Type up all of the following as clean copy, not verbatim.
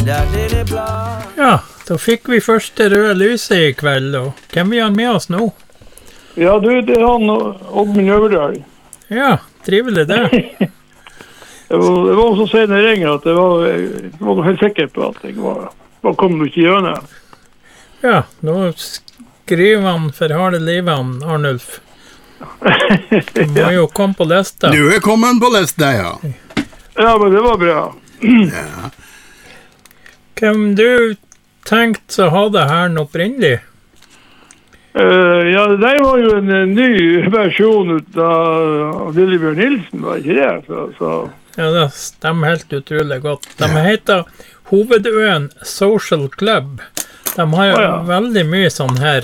Ja, då fick vi första röda lyset ikväll då. Kan vi ha med oss nu? Ja, du, det han och min Överdal. Ja, trivligt det. Det var som säger när jag ringer att det var helt säker på att det var kommer du inte göra. Ja, då skriver han för har det livet Arnulf. Man ju kom på lästa. Du är kommen på lästa, ja. Ja, men det var bra. Ja. Kan du tänkt så ha det här upprinnerlig? Ja, det där var ju en ny version av Lillebjörn Nilsen, var inte det? Så. Ja, det stämmer helt otroligt gott. De heter Hovedøen Social Club. De har ju väldigt mycket sån här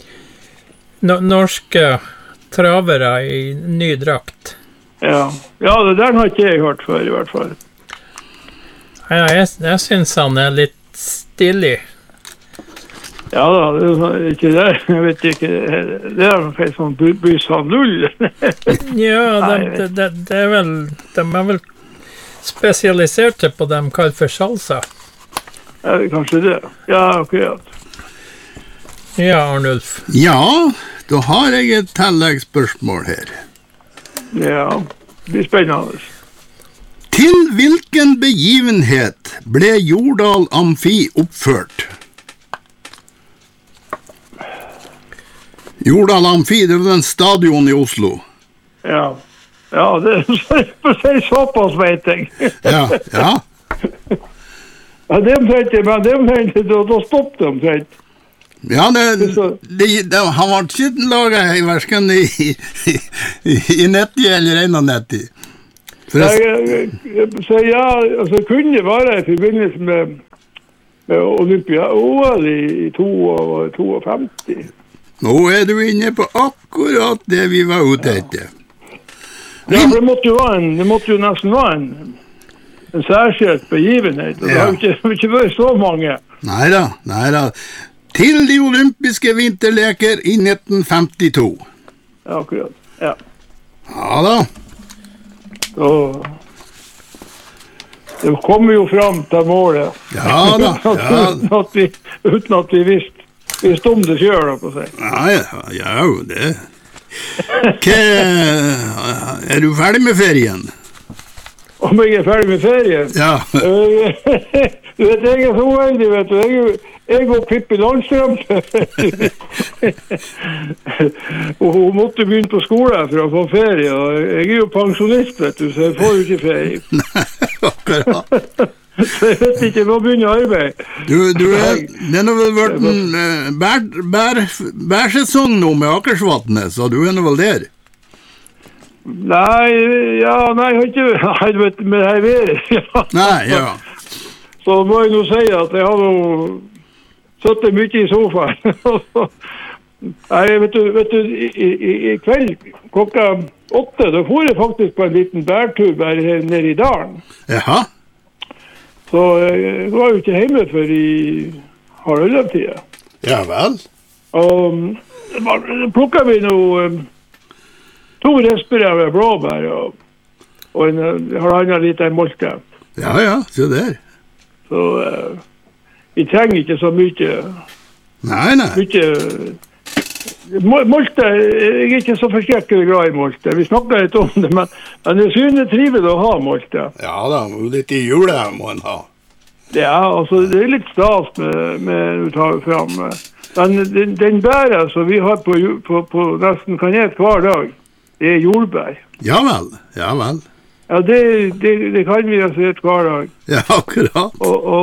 norska travere i ny drakt. Ja, det där har inte jag hört för i vart fall. Ja, jag syns han är lite stilig. Ja, det är inte det. Jag vet inte. Det är ungefär som Bysan Lull. Ja, det är väl... De är väl specialiserade på dem kallt för salsa. Ja, kanske det. Ja, okej. Ja, Arnulf. Ja, då har jag ett tilläggsspörsmål här. Ja, det blir spännande. Till vilken begivenhet blev Jordal Amfi uppfört? Jordal Amfi, det var en stadion i Oslo. Ja, det är precis så pass vet jag. Ja. Ja, de tänkte då stoppade de tänkte. Ja, han var inte lagat i varken i 90 eller 91. Så alltså kunde vara i förbindelse med Olympia-OL i 52. Nu är du inne på akkurat det vi var ute efter. Ja, för det måste ju nästan vara en särskild begivenhet. Det har inte varit så många. Nej då. Till de olympiska vinterleker i 1952. Ja, akkurat. Ja. Ja då. Det kommer ju fram till målet. Ja då. Utan att vi visste om det gör på sig. Ja, det. Är du färdig med ferien? Om jag är färdig med ferien? Ja. Du vet, jag är så väldigt, vet du. Jag går Pippi Långström. Och hon måste börja på skolan för att få ferie. Jag är ju pensionist, vet du, så jag får ju inte ferie. Så jag vet inte vad börjar arbeta. Den har väl varit en bärsäsong nu med Akersvattnet, så du är nog väl där? Nej, jag har inte vet med det här vädret. Nej, ja. Så må jag nog säga att jag har nog suttit mycket i soffan. Nej, vet du i kväll klockan 8 då får jag faktiskt på en liten bärtur nere i Dalen. Jaha. Så jag var ute hemma för i halvtid. Ja väl. Och plockade vi nog 2 respirärer blåbär och har en liten molke. Ja, så där. Så vi tränger inte så mycket. Nej. Mycket molte, jag är inte så förskräckligt glad i molte. Vi snackar lite om det, men det är synd trivligt att ha molte. Ja då, lite i julen må man ha. Ja, alltså det är lite stas med att ta fram. Men den bär så vi har på nästan kanet kvar dag. Det är jordbär. Ja väl. Ja, det kan vi se ett kvar dag. Ja, akkurat.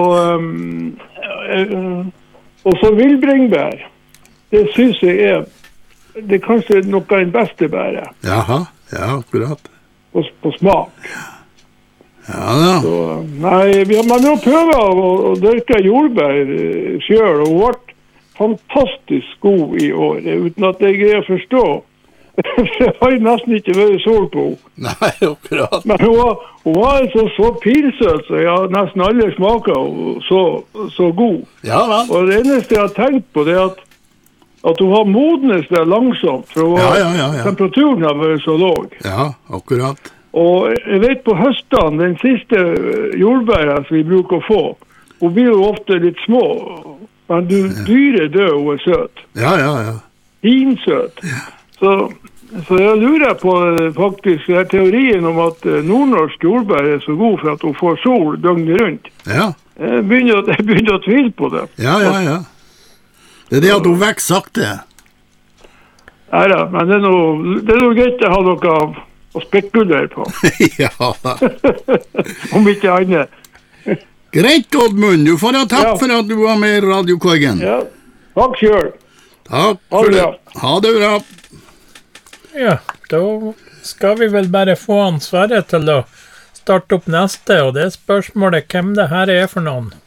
Och så vildbringbär. Det syns jag är. Det kanske är något av den bästa bära. Jaha, ja, akkurat. På smak. Ja. Så, nej, man har prövat att dricka jordbär kör och varit fantastiskt god i år. Utan att det är att förstå. Det har ju nästan inte varit sol på. Nej, akkurat. Men hon var alltså så pilsöt så jag nästan aldrig smakade och så god. Ja, va? Och det enda jag har tänkt på det är att hon har modnes där långsamt. För ja. temperaturen har varit så låg. Ja, akkurat. Och jag vet på hösten, den sista jordbären som vi brukar få. hun blir jo ofte litt små. Men dyret død, hun er søt. Ja. Finsøt. Så jeg lurer på faktisk teorien om at nordnorsk jordbær er så god for at hun får sol døgnet rundt. Ja. Jeg begynner å tvile på det. Ja. Det er det at hun vekser sakte. Ja, men det er noe greit å ha noe å spekulere på. Ja. Om ikke annet. Greit, Oddmund. Du får ha takk for at du var med i Radiokorgen. Ja, takk selv. Takk for det. Ha det bra. Ja, da skal vi vel bare få han Sverre til å starte opp neste, og det spørsmålet hvem det her er for noen.